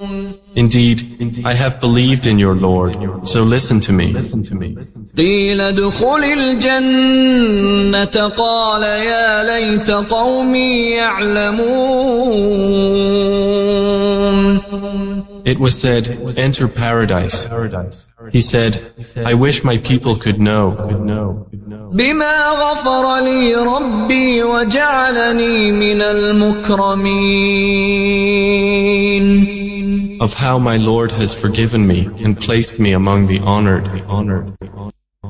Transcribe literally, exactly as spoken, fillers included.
Indeed, I have believed in your Lord, so listen to me. قيل ادخل الجنة قال يا ليت قومي يعلمون. It was said, enter paradise. He said, I wish my people could know. بما غفر لي ربي وجعلني من المكرمين. Of how my Lord has forgiven me and placed me among the honored.